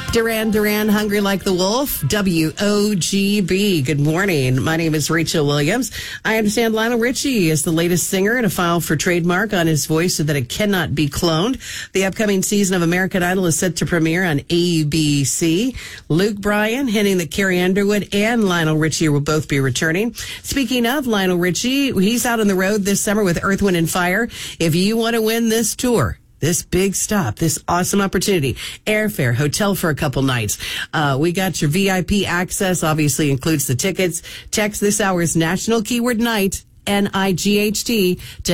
Duran Duran, Hungry Like the Wolf, WOGB. Good morning. My name is Rachel Williams. I understand Lionel Richie is the latest singer to file for trademark on his voice so that it cannot be cloned. The upcoming season of American Idol is set to premiere on ABC. Luke Bryan hinting that Carrie Underwood and Lionel Richie will both be returning. Speaking of Lionel Richie, he's out on the road this summer with Earth, Wind & Fire. If you want to win this tour, this big stop, this awesome opportunity, airfare, hotel for a couple nights. We got your VIP access, obviously includes the tickets. Text this hour's national keyword night, NIGHT, to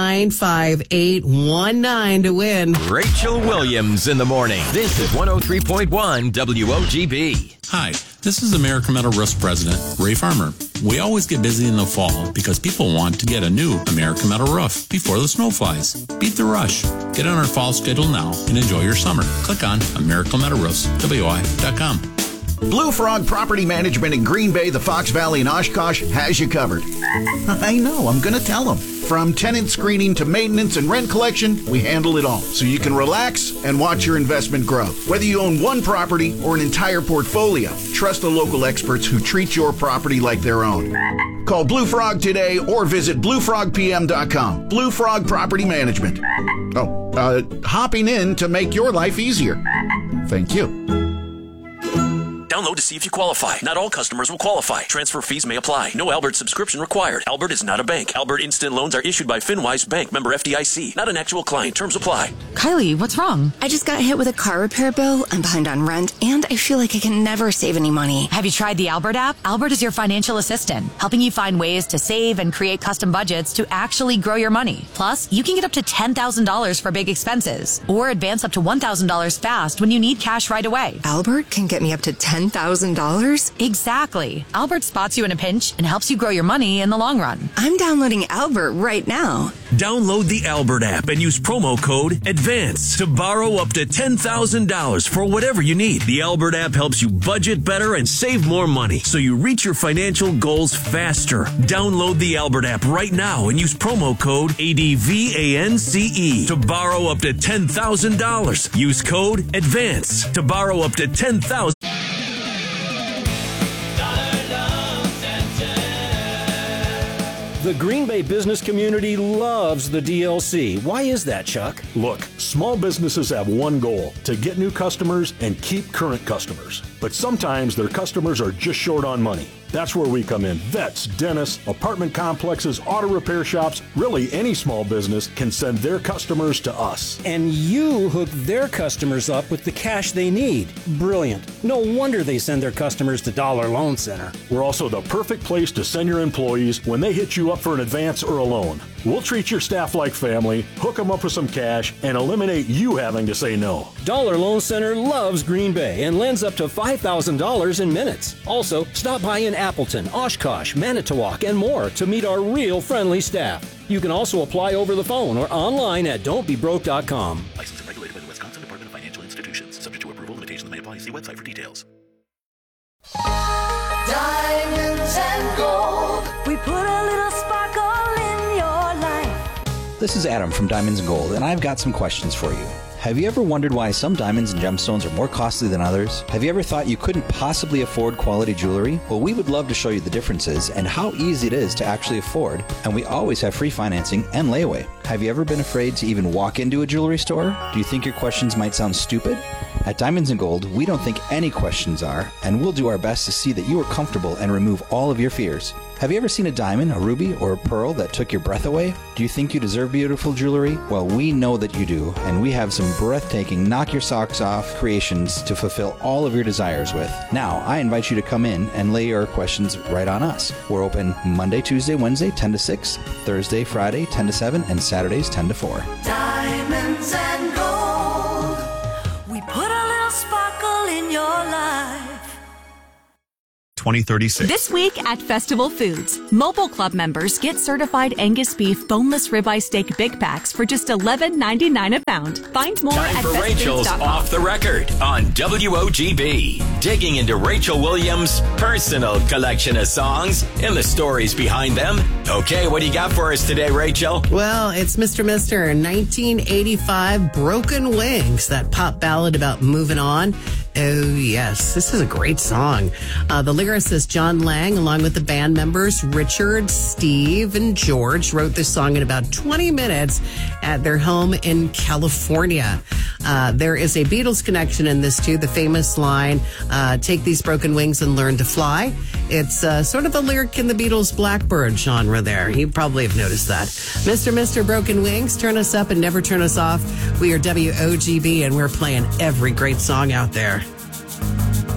95819 to win. Rachel Williams in the morning. This is 103.1 WOGB. Hi, this is American Metal Roofs President Ray Farmer. We always get busy in the fall because people want to get a new American Metal roof before the snow flies. Beat the rush. Get on our fall schedule now and enjoy your summer. Click on AmericanMetalRoofsWI.com. Blue Frog Property Management in Green Bay, the Fox Valley, and Oshkosh has you covered. I know, I'm going to tell them. From tenant screening to maintenance and rent collection, we handle it all. So you can relax and watch your investment grow. Whether you own one property or an entire portfolio, trust the local experts who treat your property like their own. Call Blue Frog today or visit bluefrogpm.com. Blue Frog Property Management. Hopping in to make your life easier. Thank you. Download to see if you qualify. Not all customers will qualify. Transfer fees may apply. No Albert subscription required. Albert is not a bank. Albert Instant Loans are issued by FinWise Bank, member FDIC. Not an actual client. Terms apply. Kylie, what's wrong? I just got hit with a car repair bill. I'm behind on rent, and I feel like I can never save any money. Have you tried the Albert app? Albert is your financial assistant, helping you find ways to save and create custom budgets to actually grow your money. Plus, you can get up to $10,000 for big expenses, or advance up to $1,000 fast when you need cash right away. Albert can get me up to $10,000? Exactly. Albert spots you in a pinch and helps you grow your money in the long run. I'm downloading Albert right now. Download the Albert app and use promo code ADVANCE to borrow up to $10,000 for whatever you need. The Albert app helps you budget better and save more money so you reach your financial goals faster. Download the Albert app right now and use promo code ADVANCE to borrow up to $10,000. Use code ADVANCE to borrow up to $10,000. The Green Bay business community loves the DLC. Why is that, Chuck? Look, small businesses have one goal: to get new customers and keep current customers. But sometimes their customers are just short on money. That's where we come in. Vets, dentists, apartment complexes, auto repair shops, really any small business can send their customers to us. And you hook their customers up with the cash they need. Brilliant. No wonder they send their customers to Dollar Loan Center. We're also the perfect place to send your employees when they hit you up for an advance or a loan. We'll treat your staff like family, hook them up with some cash, and eliminate you having to say no. Dollar Loan Center loves Green Bay and lends up to $5,000 in minutes. Also, stop by in Appleton, Oshkosh, Manitowoc, and more to meet our real friendly staff. You can also apply over the phone or online at don'tbebroke.com. Licensed and regulated by the Wisconsin Department of Financial Institutions. Subject to approval, limitations may apply. See website for details. Diamonds and gold. We put a little sparkle in your life. This is Adam from Diamonds and Gold, and I've got some questions for you. Have you ever wondered why some diamonds and gemstones are more costly than others? Have you ever thought you couldn't possibly afford quality jewelry? Well, we would love to show you the differences and how easy it is to actually afford, and we always have free financing and layaway. Have you ever been afraid to even walk into a jewelry store? Do you think your questions might sound stupid? At Diamonds and Gold, we don't think any questions are, and we'll do our best to see that you are comfortable and remove all of your fears. Have you ever seen a diamond, a ruby, or a pearl that took your breath away? Do you think you deserve beautiful jewelry? Well, we know that you do, and we have some breathtaking, knock-your-socks-off creations to fulfill all of your desires with. Now, I invite you to come in and lay your questions right on us. We're open Monday, Tuesday, Wednesday, 10 to 6, Thursday, Friday, 10 to 7, and Saturdays, 10 to 4. Diamonds and gold. We put a little sparkle in your life. 2036. This week at Festival Foods, Mobile Club members get certified Angus beef boneless ribeye steak big packs for just $11.99 a pound. Find more Time at for Rachel's bestfoods.com. Off the Record on WOGB. Digging into Rachel Williams' personal collection of songs and the stories behind them. Okay, what do you got for us today, Rachel? Well, it's Mr. 1985 Broken Wings, that pop ballad about moving on. Oh, yes. This is a great song. The lyricist John Lang, along with the band members Richard, Steve, and George, wrote this song in about 20 minutes at their home in California. There is a Beatles connection in this, too. The famous line, take these broken wings and learn to fly. It's sort of a lyric in the Beatles' Blackbird genre there. You probably have noticed that. Mr. Broken Wings, turn us up and never turn us off. We are WOGB, and we're playing every great song out there.